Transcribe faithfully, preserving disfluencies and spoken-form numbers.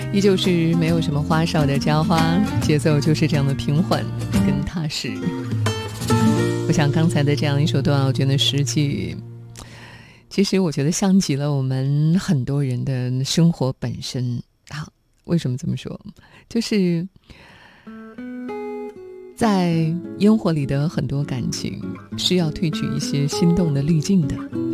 依旧是没有什么花哨的家花，节奏就是这样的平缓跟踏实。我想刚才的这样一首段奥娟的诗句，其实我觉得像极了我们很多人的生活本身。好，为什么这么说？就是在烟火里的很多感情是要褪去一些心动的滤镜的，